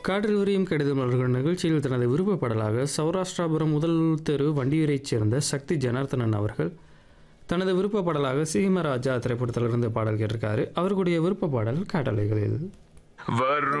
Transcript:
காற்றில் விரியும் கடிதம் மலர்கள் நிகழ்ச்சியில் தனது விருப்ப பாடலாக சௌராஷ்டிராபுரம் முதல் தெரு வண்டியூரைச் சேர்ந்த சக்தி ஜனார்த்தனன் அவர்கள் தனது விருப்ப பாடலாக சீமராஜா திரைப்படத்திலிருந்து பாடல் கேட்டிருக்காரு. அவர்களுடைய விருப்ப பாடல் காட்டலைகளில்